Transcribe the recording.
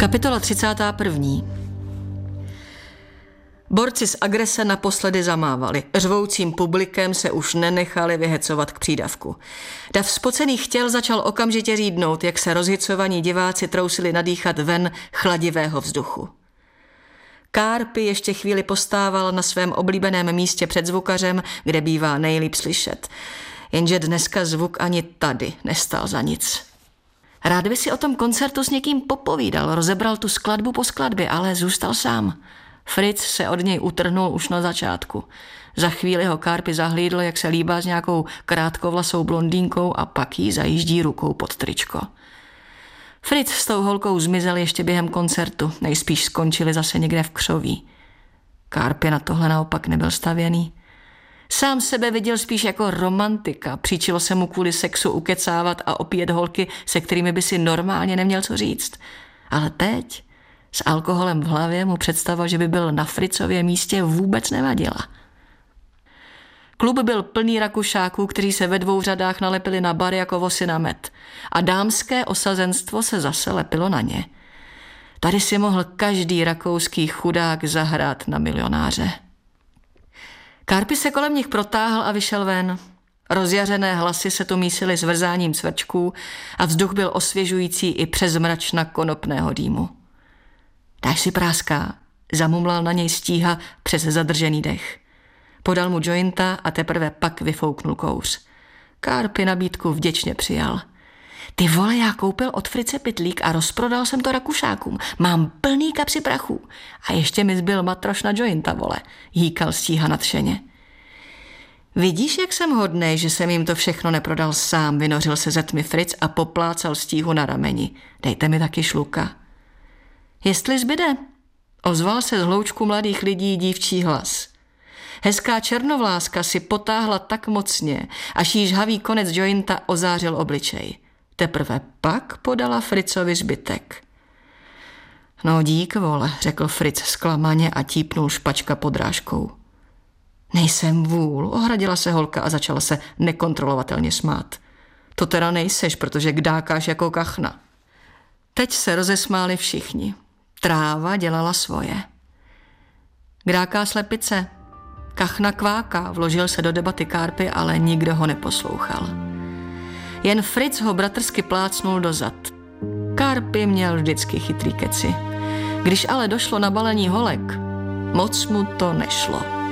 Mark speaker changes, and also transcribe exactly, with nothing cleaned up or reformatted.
Speaker 1: Kapitola třicátá první. Borci z agrese naposledy zamávali. Řvoucím publikem se už nenechali vyhecovat k přídavku. Dav spocených těl začal okamžitě řídnout, jak se rozhicovaní diváci trousili nadýchat ven chladivého vzduchu. Carpi ještě chvíli postával na svém oblíbeném místě před zvukařem, kde bývá nejlíp slyšet. Jenže dneska zvuk ani tady nestál za nic. Rád by si o tom koncertu s někým popovídal, rozebral tu skladbu po skladbě, ale zůstal sám. Fritz se od něj utrhnul už na začátku. Za chvíli ho Carpi zahlídl, jak se líbá s nějakou krátkovlasou blondýnkou a pak jí zajíždí rukou pod tričko. Fritz s tou holkou zmizel ještě během koncertu, nejspíš skončili zase někde v křoví. Carpi na tohle naopak nebyl stavěný. Sám sebe viděl spíš jako romantika, příčilo se mu kvůli sexu ukecávat a opíjet holky, se kterými by si normálně neměl co říct. Ale teď s alkoholem v hlavě mu představa, že by byl na Fritzově místě, vůbec nevadila. Klub byl plný Rakušáků, kteří se ve dvou řadách nalepili na bar jako vosy na med. A dámské osazenstvo se zase lepilo na ně. Tady si mohl každý rakouský chudák zahrát na milionáře. Carpi se kolem nich protáhl a vyšel ven. Rozjařené hlasy se tu mísily s vrzáním cvrčků a vzduch byl osvěžující i přes mračna konopného dýmu. Dáš si práská, zamumlal na něj Stíha přes zadržený dech. Podal mu jointa a teprve pak vyfouknul kouř. Carpi nabídku vděčně přijal. Ty vole, já koupil od Frice pytlík a rozprodal jsem to Rakušákům. Mám plný kapsy prachů. A ještě mi zbyl matroš na jointa, vole, hýkal Stíha nadšeně. Vidíš, jak jsem hodnej, že jsem jim to všechno neprodal sám, vynořil se ze tmy Fritz a poplácal Stíhu na rameni. Dejte mi taky šluka. Jestli zbyde, ozval se z hloučku mladých lidí dívčí hlas. Hezká černovláska si potáhla tak mocně, až jí žhavý konec jointa ozářil obličej. Teprve pak podala Fritzovi zbytek. No dík, vole, řekl Fritz zklamaně a típnul špačka podrážkou. Nejsem vůl, ohradila se holka a začala se nekontrolovatelně smát. To teda nejseš, protože kdákáš jako kachna. Teď se rozesmáli všichni. Tráva dělala svoje. Kdáká slepice? Kachna kváká, vložil se do debaty Carpi, ale nikdo ho neposlouchal. Jen Fritz ho bratrsky plácnul do zad. Carpi měl vždycky chytrý keci. Když ale došlo na balení holek, moc mu to nešlo.